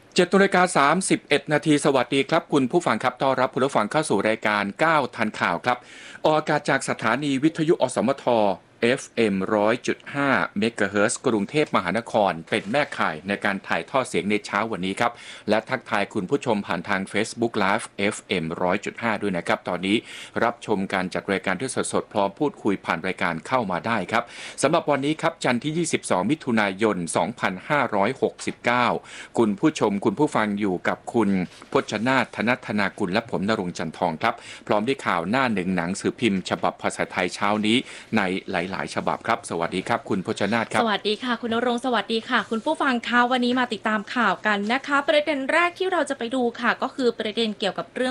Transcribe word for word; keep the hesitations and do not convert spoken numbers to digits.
เจ็ดนาฬิกาสามสิบเอ็ดนาทีสวัสดีครับคุณผู้ฟังครับต้อนรับคุณผู้ฟังเข้าสู่รายการก้าวทันข่าวครับออกอากาศจากสถานีวิทยุอสมท เอฟ เอ็ม หนึ่งร้อยจุดห้า เมกะเฮิรตซ์กรุงเทพมหานครเป็นแม่ข่ายในการถ่ายทอดเสียงในเช้าวันนี้ครับและทักทายคุณผู้ชมผ่านทาง Facebook Live เอฟ เอ็ม หนึ่งร้อยจุดห้า ด้วยนะครับตอนนี้รับชมการจัดรายการที่สดๆพร้อมพูดคุยผ่านรายการเข้ามาได้ครับสำหรับวันนี้ครับจันทร์ที่ยี่สิบสองมิถุนายนสองพันห้าร้อยหกสิบเก้าคุณผู้ชมคุณผู้ฟังอยู่กับคุณพจนาถ ธนธนากุลและผมณรงค์จันทองครับพร้อมด้วยข่าวหน้าหนึ่งหนังสือพิมพ์ฉบับภาษาไทยเช้านี้ในหลายๆฉบับครับสวัสดีครับคุณพจนาถครับสวัสดีค่ะคุณณรงค์สวัสดีค่ะคุณผู้ฟังคะวันนี้มาติดตามข่าวกันนะคะประเด็นแรกที่เราจะไปดูค่ะก็คือประเด็นเกี่ยวกับเรื่อง